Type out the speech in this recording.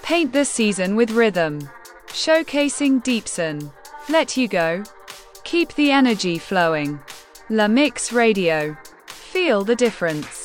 Paint the season with rhythm. Showcasing Deepson. Let you go. Keep the energy flowing. La Mix Radio. Feel the difference.